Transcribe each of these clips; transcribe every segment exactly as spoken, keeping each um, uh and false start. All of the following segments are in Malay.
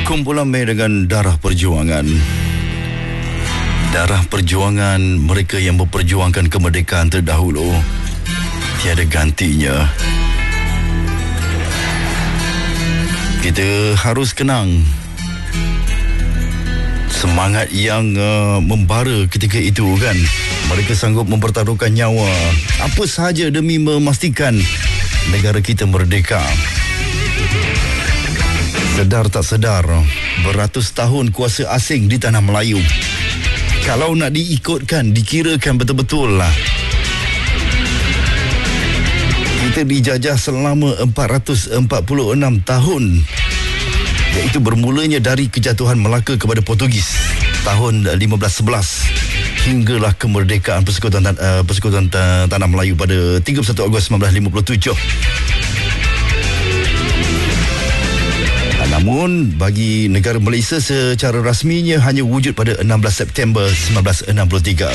Kumpulan Mei dengan darah perjuangan. Darah perjuangan mereka yang memperjuangkan kemerdekaan terdahulu tiada gantinya. Kita harus kenang semangat yang uh, membara ketika itu kan. Mereka sanggup mempertaruhkan nyawa apa sahaja demi memastikan negara kita merdeka. Sedar tak sedar, beratus tahun kuasa asing di tanah Melayu. Kalau nak diikutkan, dikirakan betul-betul lah, kita dijajah selama empat ratus empat puluh enam tahun. Iaitu bermulanya dari kejatuhan Melaka kepada Portugis tahun lima belas sebelas hinggalah kemerdekaan Persekutuan, uh, Persekutuan Tanah Melayu pada tiga puluh satu Ogos sembilan belas lima puluh tujuh. Namun bagi negara Malaysia secara rasminya hanya wujud pada enam belas September sembilan belas enam puluh tiga.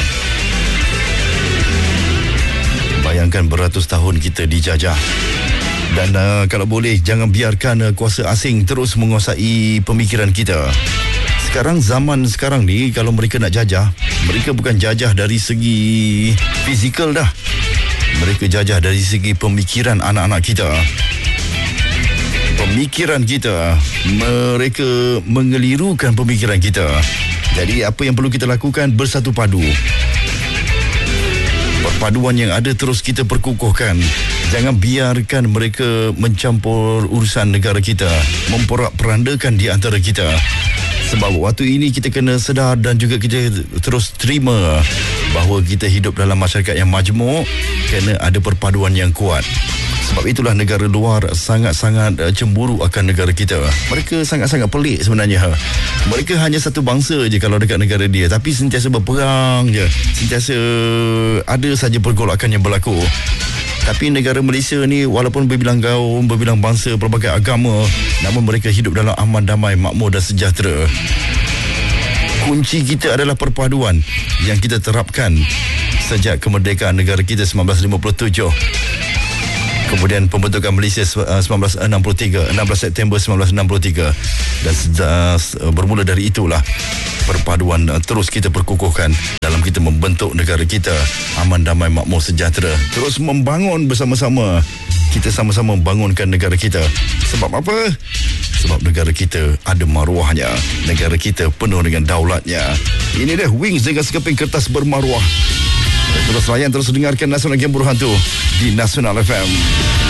Bayangkan beratus tahun kita dijajah. Dan uh, kalau boleh jangan biarkan uh, kuasa asing terus menguasai pemikiran kita. Sekarang zaman sekarang ni kalau mereka nak jajah, mereka bukan jajah dari segi fizikal dah. Mereka jajah dari segi pemikiran anak-anak kita. Pemikiran kita, mereka mengelirukan pemikiran kita. Jadi apa yang perlu kita lakukan? Bersatu padu. Perpaduan yang ada terus kita perkukuhkan. Jangan biarkan mereka mencampur urusan negara kita, memporak-perandakan di antara kita. Sebab waktu ini kita kena sedar dan juga kita terus terima bahawa kita hidup dalam masyarakat yang majmuk, kena ada perpaduan yang kuat. Sebab itulah negara luar sangat-sangat cemburu akan negara kita. Mereka sangat-sangat pelik sebenarnya. Mereka hanya satu bangsa je kalau dekat negara dia, tapi sentiasa berperang je. Sentiasa ada saja pergolakan yang berlaku. Tapi negara Malaysia ni walaupun berbilang kaum, berbilang bangsa, pelbagai agama, namun mereka hidup dalam aman, damai, makmur dan sejahtera. Kunci kita adalah perpaduan yang kita terapkan sejak kemerdekaan negara kita sembilan belas lima puluh tujuh. Kemudian pembentukan Malaysia sembilan belas enam puluh tiga, enam belas September sembilan belas enam puluh tiga. Dan uh, bermula dari itulah perpaduan uh, terus kita perkukuhkan dalam kita membentuk negara kita aman, damai, makmur, sejahtera. Terus membangun bersama-sama. Kita sama-sama membangunkan negara kita. Sebab apa? Sebab negara kita ada maruahnya. Negara kita penuh dengan daulatnya. Ini dia Wings dengan sekeping kertas bermaruah. Terus layan, terus dengarkan Nasional Game Berhantu di Nasional F M.